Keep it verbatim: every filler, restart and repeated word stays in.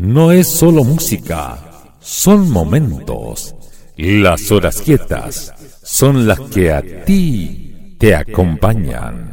no es solo música, son momentos. Las horas quietas son las que a ti te acompañan.